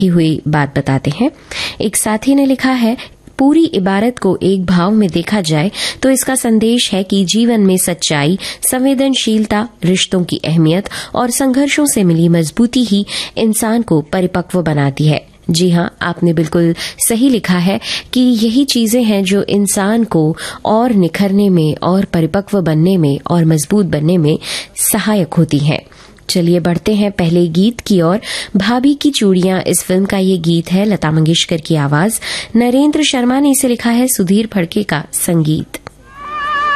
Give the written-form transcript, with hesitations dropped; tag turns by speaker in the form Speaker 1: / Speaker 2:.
Speaker 1: हुई बात बताते हैं। एक साथी ने लिखा है, पूरी इबारत को एक भाव में देखा जाए तो इसका संदेश है कि जीवन में सच्चाई, संवेदनशीलता, रिश्तों की अहमियत और संघर्षों से मिली मजबूती ही इंसान को परिपक्व बनाती है। जी हाँ, आपने बिल्कुल सही लिखा है कि यही चीजें हैं जो इंसान को और निखरने में और परिपक्व बनने में और मजबूत बनने में सहायक होती हैं। चलिए बढ़ते हैं पहले गीत की ओर। भाभी की चूड़ियां इस फिल्म का ये गीत है, लता मंगेशकर की आवाज, नरेंद्र शर्मा ने इसे लिखा है, सुधीर फड़के का संगीत।